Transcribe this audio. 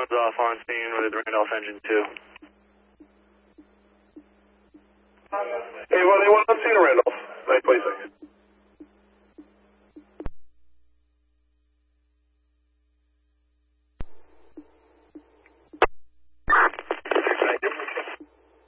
Cloud's off on scene with Randolph engine 2. Hey, well, they want on scene, Randolph. 926.